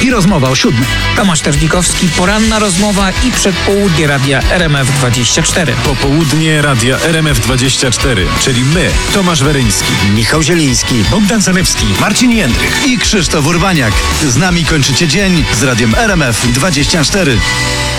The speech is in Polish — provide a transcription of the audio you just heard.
i rozmowa o 7. Tomasz Terzbikowski, poranna rozmowa i przedpołudnie radia RMF24. Popołudnie radia RMF24, czyli my, Tomasz Weryński, Michał Zieliński, Bogdan Zalewski, Marcin Jędrych i Krzysztof Urbaniak. Z nami kończycie dzień z radiem RMF24.